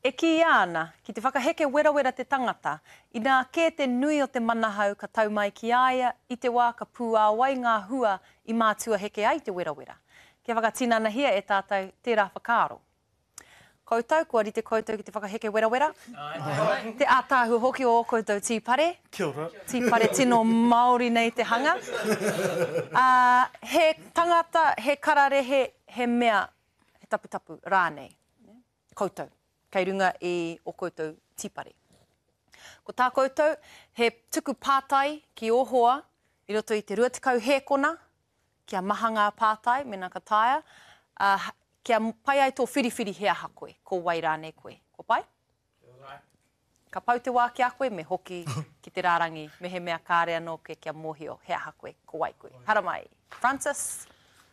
E ki ana, ki te whakaheke werawera te tangata, i nā kē te nui o te manahau ka tau mai ki aia, i te wā ka pū āwai ngā hua i mātua heke ai te werawera. Kia whakatinana hia e tātou tērā whakaaro. Koutou, kua rite koutou ki te whakaheke werawera. Te ātāhu hoki o koutou tīpare. Kia ora. Tīpare tino Māori nei te hanga. He tangata, he kararehe, he mea, he taputapu rānei. Koutou, kei runga i o koutou tīpare. Ko tā koutou, he tuku pātai ki ohoa, i roto i te ruatikau hēkona, kia maha ngā pātai, mena ka taia, kia pai ai tō whiriwhiri he aha koe, ko wai rānei koe. Ko pai? Ka pau te wā ki a koe, me hoki ki te rārangi, me he mea kāre anō koe kia mōhio, he aha koe, ko wai koe. Hara mai. Francis?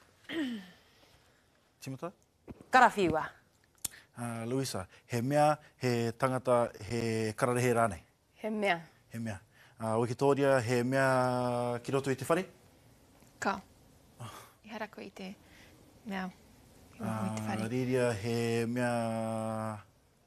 Timota? Karawhiua. Luisa, he mea, he tangata, he kararehe rānei? He mea. He mea. Wikitoria, he mea ki roto i te whare? Ka. I hara koe i te mea. Riria, he mea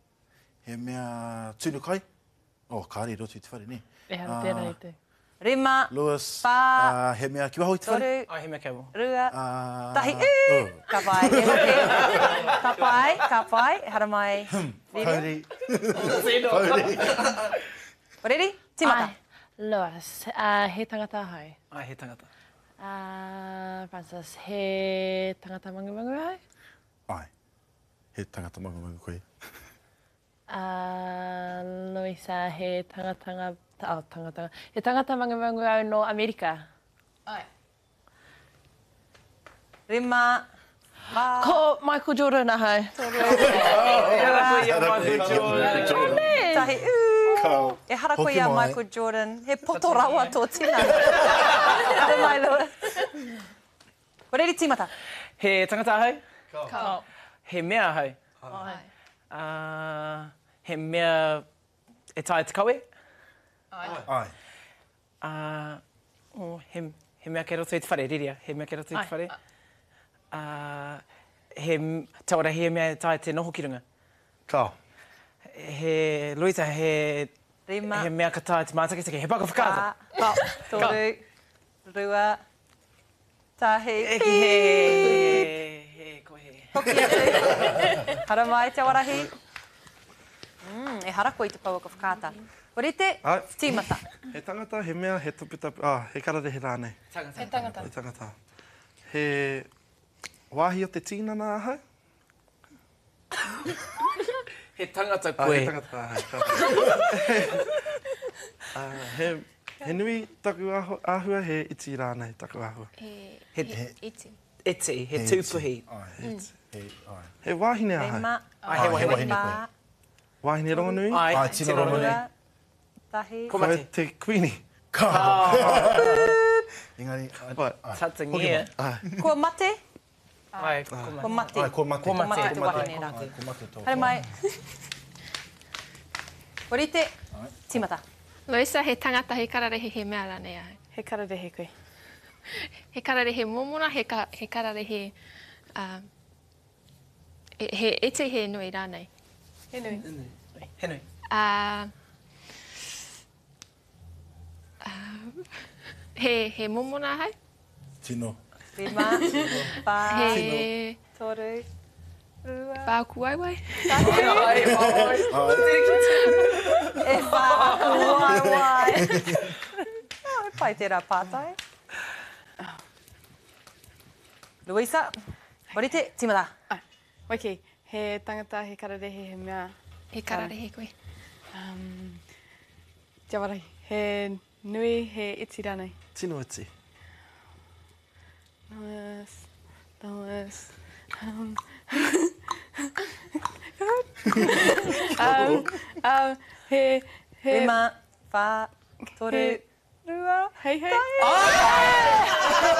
tunu kai? Kāre i roto i te whare, ne? E hara tērā i te. Rima, Lewis, pā, he mea ki waho i te whare? toru, He mea kei mo. rua, tahi, ka pai, e hoki. Ka pai, hara mai. Kauri. Oreri? Timata. Lewis, he tangata hai. He tangata. Francis, he tangata mangu hai. Ai, he tangata mangu koe. Luisa, he tangata he tangata mangu au no Amerika. Ai. Rima, pā. Ko Michael Jordan ahai. Tahi, E hara koe ia Michael Jordan. He poto rawa tō tina. Hara mai, Lewis. Oreri timata. He tangata hai? Ka. He mea hai? Ai. He mea e tae te kawe? Ai. He mea kei roto i te whare, riria. He mea kei roto i te whare. Tawara, he mea e tae te noho ki runga. Ka. He Luisa, he Rima, mea ka tae te mātakitaki. He paka whakaata. pā, toru, rua, tahi, He koe. hoki atu. Hara mai, te warahi. E hara koe i te pauaka whakaata. Orite, Ai. timata. He tangata, he mea, he tupitapu, he kararehe rānei. He tangata. He tangata. He wāhi o te tīnana ahai? He tangata Ah, koe. he tangata ahai. He nui taku āhua, he iti rānei taku āhua. He iti. Iti, he tūpuhi. Ai, He wāhine ahai. Rima, He wahine pā, koe. Wāhine rongonui. Ai, tino rongonui. rua, tahi. Ko Koe mate. te kuini. Ka. Engari, Wai. Tatangia. Kua mate? Ai, Kua mate. Ai, ko mate. Kua mate te wahine rā. Ko mate tō. Hara mai. Orite, timata. Loisa, he tangata, he kararehe, he mea rānei ai. He kararehe koe. He kararehe momona, he kararehe... he iti he nui rānei. He nui. he nui. He momona hai. Tino. Rima, pā, He toru, rua, pā kuaiwai. e wha wai wai. Pai tērā pātai. Luisa, orite, timata. Ai, waki, he tangata, he kararehe, he mea. He kararehe koe. Te warai, he nui, he iti rānei. Tino iti. Lois. He... Rima, wha, toru, Hei, hei.